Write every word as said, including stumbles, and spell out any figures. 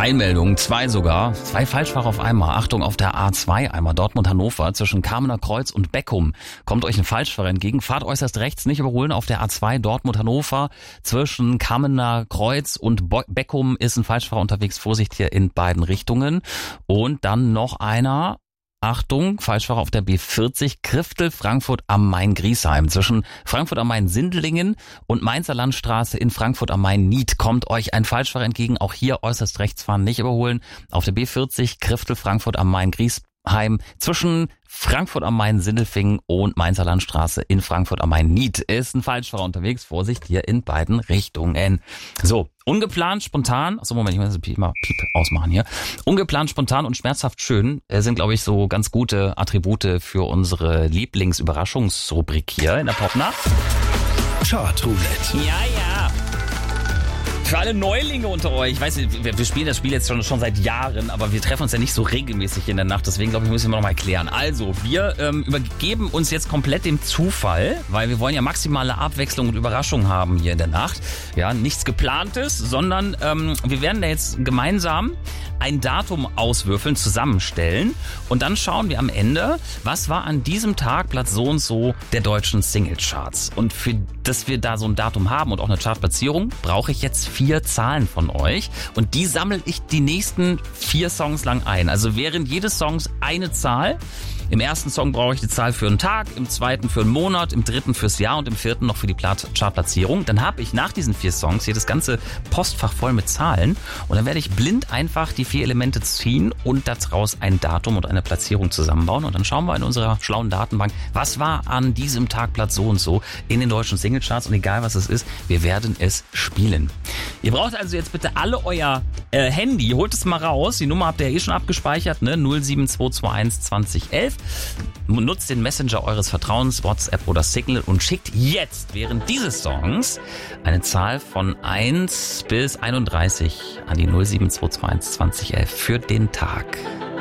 Eilmeldungen, zwei sogar. Zwei Falschfahrer auf einmal. Achtung, auf der A zwei einmal Dortmund-Hannover zwischen Kamener Kreuz und Beckum. Kommt euch ein Falschfahrer entgegen. Fahrt äußerst rechts, nicht überholen. Auf der A zwei Dortmund-Hannover zwischen Kamener Kreuz und Bo- Beckum ist ein Falschfahrer unterwegs. Vorsicht hier in beiden Richtungen. Und dann noch einer. Achtung, Falschfahrer auf der B vierzig, Kriftel, Frankfurt am Main-Griesheim. Zwischen Frankfurt am Main-Sindelingen und Mainzer Landstraße in Frankfurt am Main-Nied kommt euch ein Falschfahrer entgegen. Auch hier äußerst rechts fahren, nicht überholen. Auf der B vierzig, Kriftel, Frankfurt am Main-Griesheim. Zwischen Frankfurt am Main-Sindelfingen und Mainzer Landstraße in Frankfurt am Main-Nied ist ein Falschfahrer unterwegs. Vorsicht hier in beiden Richtungen. So, ungeplant, spontan. Achso, Moment, ich muss das Piep mal Piep ausmachen hier. Ungeplant, spontan und schmerzhaft schön sind, glaube ich, so ganz gute Attribute für unsere Lieblingsüberraschungsrubrik hier in der Popnacht. Chartroulette. Ja, ja. Für alle Neulinge unter euch, ich weiß, wir, wir spielen das Spiel jetzt schon, schon seit Jahren, aber wir treffen uns ja nicht so regelmäßig in der Nacht, deswegen glaube ich, müssen wir noch mal erklären. Also, wir ähm, übergeben uns jetzt komplett dem Zufall, weil wir wollen ja maximale Abwechslung und Überraschung haben hier in der Nacht. Ja, nichts Geplantes, sondern ähm, wir werden da jetzt gemeinsam ein Datum auswürfeln, zusammenstellen und dann schauen wir am Ende, was war an diesem Tag Platz so und so der deutschen Singlecharts. Und für dass wir da so ein Datum haben und auch eine Chartplatzierung, brauche ich jetzt vier Zahlen von euch und die sammle ich die nächsten vier Songs lang ein. Also während jedes Songs eine Zahl. Im ersten Song brauche ich die Zahl für einen Tag, im zweiten für einen Monat, im dritten fürs Jahr und im vierten noch für die Chartplatzierung. Dann habe ich nach diesen vier Songs hier das ganze Postfach voll mit Zahlen und dann werde ich blind einfach die vier Elemente ziehen und daraus ein Datum und eine Platzierung zusammenbauen. Und dann schauen wir in unserer schlauen Datenbank, was war an diesem Tag Platz so und so in den deutschen Singlecharts und egal was es ist, wir werden es spielen. Ihr braucht also jetzt bitte alle euer äh, Handy, holt es mal raus. Die Nummer habt ihr ja eh schon abgespeichert, ne? null sieben zwei zwei eins zwanzig elf. Nutzt den Messenger eures Vertrauens, WhatsApp oder Signal und schickt jetzt während dieses Songs eine Zahl von eins bis einunddreißig an die null sieben zwei zwei eins zwanzig elf für den Tag.